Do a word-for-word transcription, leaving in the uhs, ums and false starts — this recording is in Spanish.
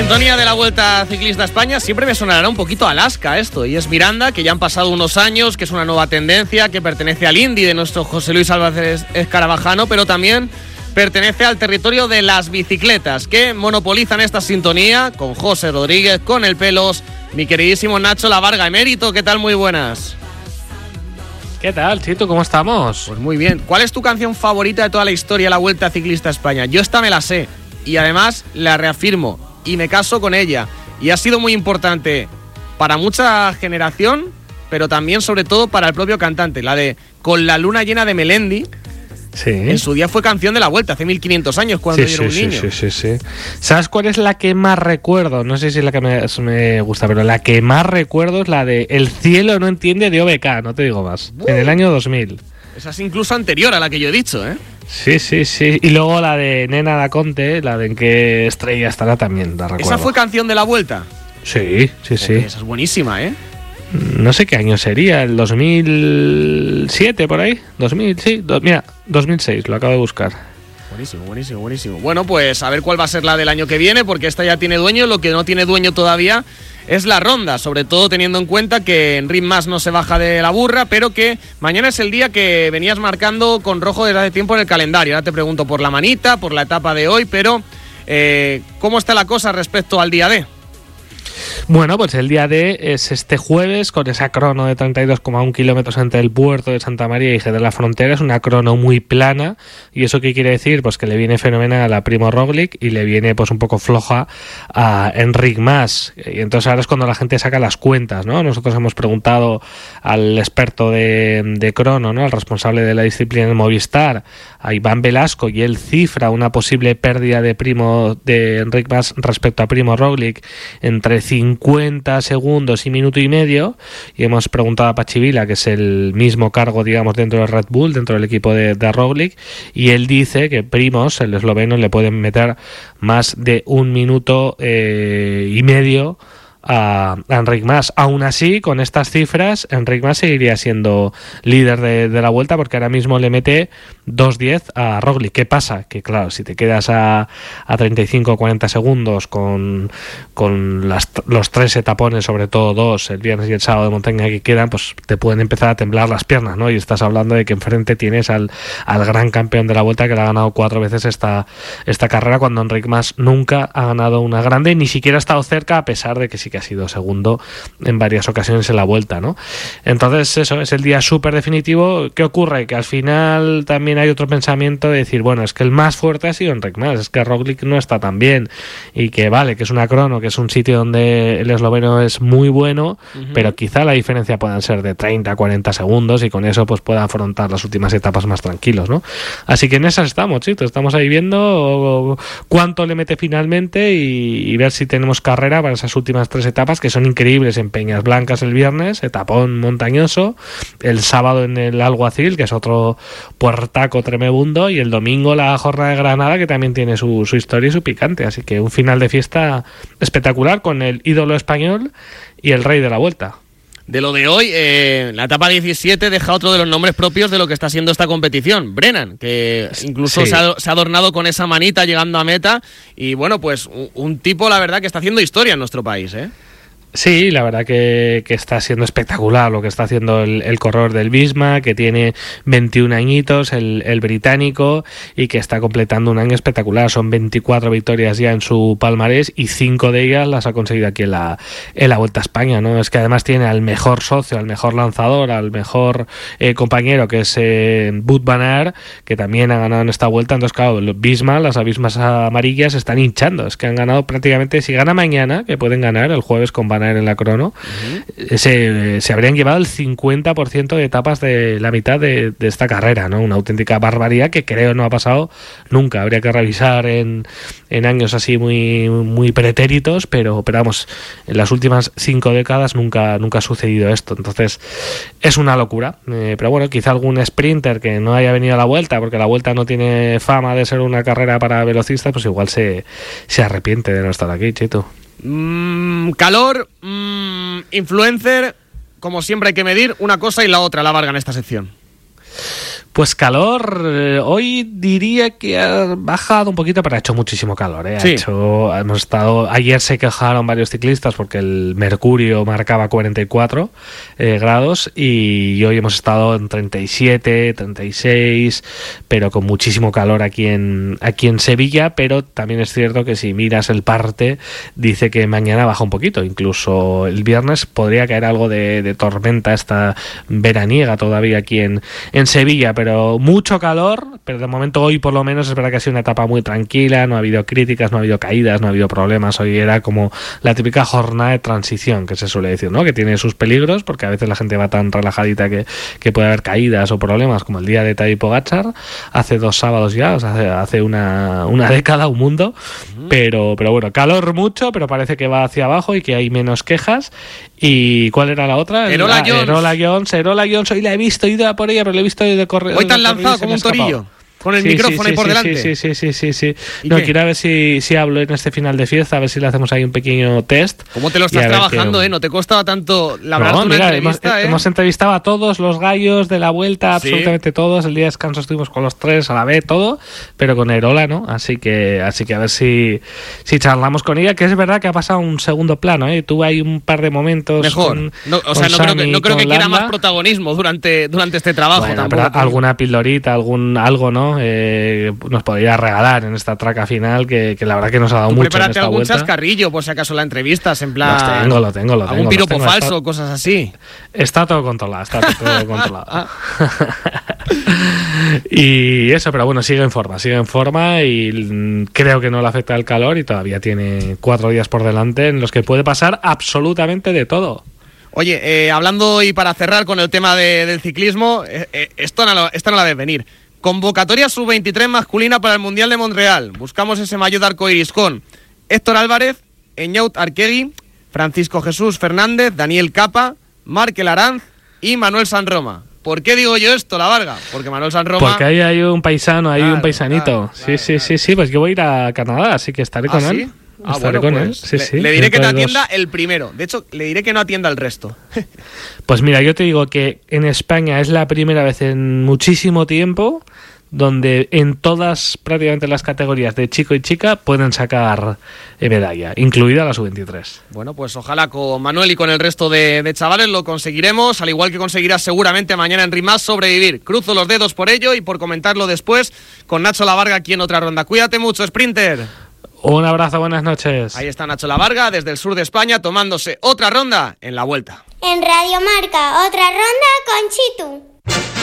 sintonía de la Vuelta Ciclista a España siempre me sonará un poquito Alaska esto, y es Miranda, que ya han pasado unos años, que es una nueva tendencia, que pertenece al Indy de nuestro José Luis Álvarez Escarabajano, pero también pertenece al territorio de las bicicletas, que monopolizan esta sintonía con José Rodríguez, con el Pelos, mi queridísimo Nacho Lavarga, emérito. ¿Qué tal? Muy buenas. ¿Qué tal, Chito? ¿Cómo estamos? Pues muy bien. ¿Cuál es tu canción favorita de toda la historia de la Vuelta Ciclista a España? Yo esta me la sé y además la reafirmo y me caso con ella, y ha sido muy importante para mucha generación, pero también sobre todo para el propio cantante, la de Con la luna llena de Melendi. Sí. En su día fue canción de la Vuelta, hace mil quinientos años, cuando sí, yo era sí, un niño. Sí, sí, sí, sí. ¿Sabes cuál es la que más recuerdo? No sé si es la que me, me gusta, pero la que más recuerdo es la de El cielo no entiende, de O B K, no te digo más. Uh, en el año dos mil. Esa es incluso anterior a la que yo he dicho, ¿eh? Sí, sí, sí. Y luego la de Nena da Conte, la de En qué estrella estará, también la recuerdo. ¿Esa fue canción de la Vuelta? Sí, sí, sí. Esa es buenísima, ¿eh? No sé qué año sería, el dos mil siete por ahí. dos mil, sí. Do, mira, dos mil seis, lo acabo de buscar. Buenísimo, buenísimo, buenísimo. Bueno, pues a ver cuál va a ser la del año que viene, porque esta ya tiene dueño. Lo que no tiene dueño todavía es la ronda, sobre todo teniendo en cuenta que Enric Mas no se baja de la burra, pero que mañana es el día que venías marcando con rojo desde hace tiempo en el calendario. Ahora te pregunto por la manita, por la etapa de hoy, pero eh, ¿cómo está la cosa respecto al día D? Bueno, pues el día D es este jueves, con esa crono de treinta y dos coma uno kilómetros entre el puerto de Santa María y Jerez de la Frontera. Es una crono muy plana. ¿Y eso qué quiere decir? Pues que le viene fenomenal a Primo Roglic y le viene pues un poco floja a Enric Mas. Y entonces ahora es cuando la gente saca las cuentas, ¿no? Nosotros hemos preguntado al experto de, de crono, ¿no? Al responsable de la disciplina en Movistar, a Iván Velasco, y él cifra una posible pérdida de Primo de Enric Mas respecto a Primo Roglic entre cincuenta segundos y minuto y medio, y hemos preguntado a Patxi Vila, que es el mismo cargo, digamos, dentro de Red Bull, dentro del equipo de, de Roglic, y él dice que Primoz, el esloveno, le pueden meter más de un minuto eh, y medio a Enric Mas. Aún así, con estas cifras, Enric Mas seguiría siendo líder de, de la Vuelta, porque ahora mismo le mete dos diez a Roglic. ¿Qué pasa? Que claro, si te quedas a, a treinta y cinco o cuarenta segundos con, con las, los tres etapones, sobre todo dos, el viernes y el sábado de montaña que quedan, pues te pueden empezar a temblar las piernas, ¿no? Y estás hablando de que enfrente tienes al, al gran campeón de la Vuelta, que le ha ganado cuatro veces esta, esta carrera, cuando Enric Mas nunca ha ganado una grande, ni siquiera ha estado cerca, a pesar de que sí que ha sido segundo en varias ocasiones en la Vuelta, ¿no? Entonces eso, es el día súper definitivo. ¿Qué ocurre? Que al final también hay otro pensamiento de decir, bueno, es que el más fuerte ha sido Enric Mas, es que Roglic no está tan bien, y que vale, que es una crono, que es un sitio donde el esloveno es muy bueno, uh-huh. pero quizá la diferencia puedan ser de treinta a cuarenta segundos, y con eso pues pueda afrontar las últimas etapas más tranquilos, ¿no? Así que en esas estamos, chicos, estamos ahí viendo cuánto le mete finalmente y, y ver si tenemos carrera para esas últimas tres etapas, que son increíbles, en Peñas Blancas el viernes, etapón montañoso, el sábado en el Alguacil, que es otro puertaco tremebundo, y el domingo la jornada de Granada, que también tiene su, su historia y su picante. Así que un final de fiesta espectacular, con el ídolo español y el rey de la Vuelta. De lo de hoy, eh, la etapa diecisiete deja otro de los nombres propios de lo que está siendo esta competición, Brennan, que incluso sí. se, ha, se ha adornado con esa manita llegando a meta, y bueno, pues un, un tipo, la verdad, que está haciendo historia en nuestro país, ¿eh? Sí, la verdad que, que está siendo espectacular lo que está haciendo el, el corredor del Visma, que tiene veintiún añitos, el, el británico, y que está completando un año espectacular. Son veinticuatro victorias ya en su palmarés, y cinco de ellas las ha conseguido aquí en la, en la Vuelta a España, ¿no? Es que además tiene al mejor socio, al mejor lanzador, al mejor eh, compañero, que es eh, Wout van Aert, que también ha ganado en esta Vuelta. Entonces, claro, el Visma, las abismas amarillas, están hinchando. Es que han ganado prácticamente, si gana mañana, que pueden ganar el jueves con Van Aert en la crono, uh-huh. se, se habrían llevado el cincuenta por ciento de etapas de la mitad de, de esta carrera, ¿no? Una auténtica barbaridad que creo no ha pasado nunca. Habría que revisar en, en años así muy, muy pretéritos, pero, pero vamos, en las últimas cinco décadas nunca, nunca ha sucedido esto. Entonces es una locura, eh, pero bueno, quizá algún sprinter que no haya venido a la Vuelta, porque la Vuelta no tiene fama de ser una carrera para velocistas, pues igual se, se arrepiente de no estar aquí, Chito. Mm, calor, mm, influencer, como siempre hay que medir una cosa y la otra, la Varga, en esta sección. Pues calor, eh, hoy diría que ha bajado un poquito, pero ha hecho muchísimo calor. ¿eh? Ha Sí. hecho, hemos estado, ayer se quejaron varios ciclistas porque el mercurio marcaba cuarenta y cuatro eh, grados y hoy hemos estado en treinta y siete, treinta y seis, pero con muchísimo calor aquí en, aquí en Sevilla, pero también es cierto que si miras el parte, dice que mañana baja un poquito, incluso el viernes podría caer algo de, de tormenta esta veraniega todavía aquí en, en Sevilla, pero pero mucho calor, pero de momento hoy por lo menos es verdad que ha sido una etapa muy tranquila, no ha habido críticas, no ha habido caídas, no ha habido problemas, hoy era como la típica jornada de transición que se suele decir, ¿no? Que tiene sus peligros, porque a veces la gente va tan relajadita que, que puede haber caídas o problemas, como el día de Tadej Pogačar, hace dos sábados ya, o sea, hace, hace una, una década, un mundo, uh-huh. pero, pero bueno, calor mucho, pero parece que va hacia abajo y que hay menos quejas. ¿Y cuál era la otra? Erola Jones. Erola Jones, Erola Jones, hoy la he visto, he ido a por ella, pero la he visto de correr. Hoy te han lanzado como un torillo. Con el sí, micrófono sí, ahí por sí, delante. Sí, sí, sí, sí, sí. No, quiero a ver si, si hablo en este final de fiesta, a ver si le hacemos ahí un pequeño test. ¿Cómo te lo estás trabajando, que... eh? No te costaba tanto labrar no, una mira, entrevista, hemos, eh. hemos entrevistado a todos los gallos de la vuelta, ¿Sí? absolutamente todos. El día de descanso estuvimos con los tres a la vez, todo, pero con Erola, ¿no? Así que, así que a ver si, si charlamos con ella, que es verdad que ha pasado un segundo plano, ¿eh? Tuve ahí un par de momentos. Mejor. Con, no, o sea, no creo que, no creo que quiera más protagonismo durante, durante este trabajo. Bueno, tampoco, pero alguna pildorita, algún algo, ¿no? Eh, nos podría regalar en esta traca final que, que la verdad que nos ha dado Tú mucho prepárate en esta algún vuelta. chascarrillo por si acaso la entrevistas, en plan... Los tengo, lo tengo, lo tengo. Algún piropo tengo, falso, está, cosas así. Está todo controlado, está todo controlado. Y eso, pero bueno, sigue en forma, sigue en forma y creo que no le afecta el calor y todavía tiene cuatro días por delante en los que puede pasar absolutamente de todo. Oye, eh, hablando y para cerrar con el tema de, del ciclismo, eh, eh, esto, no, esto no la ves venir. Convocatoria sub veintitrés masculina para el Mundial de Montreal. Buscamos ese maillot arcoiris con Héctor Álvarez, Eñaut Arquegui, Francisco Jesús Fernández, Daniel Capa, Markel Aranz y Manuel Sanroma. ¿Por qué digo yo esto, La Varga? Porque Manuel Sanroma... Porque ahí hay un paisano, hay claro, un paisanito. Claro, sí, claro, sí, claro. sí, sí, pues yo voy a ir a Canadá, así que estaré ¿Ah, con sí? él. Ah, estaré bueno, con pues él. Sí, le, sí. le diré que te Dentro de atienda dos... el primero. De hecho, le diré que no atienda el resto. Pues mira, yo te digo que en España es la primera vez en muchísimo tiempo donde en todas prácticamente las categorías de chico y chica pueden sacar medalla, incluida la sub veintitrés. Bueno, pues ojalá con Manuel y con el resto de, de chavales lo conseguiremos, al igual que conseguirás seguramente mañana en Rimas sobrevivir. Cruzo los dedos por ello y por comentarlo después con Nacho La Varga aquí en otra ronda. Cuídate mucho, Sprinter. Un abrazo, buenas noches. Ahí está Nacho La Varga desde el sur de España tomándose otra ronda en la Vuelta. En Radio Marca, otra ronda con Chitu.